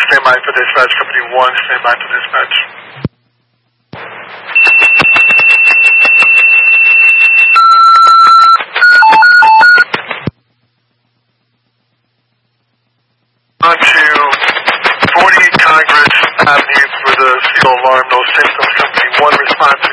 stand by for dispatch. Company 1, stand by for dispatch. On to 40 Congress Avenue for the seal alarm. No symptoms. Company 1 response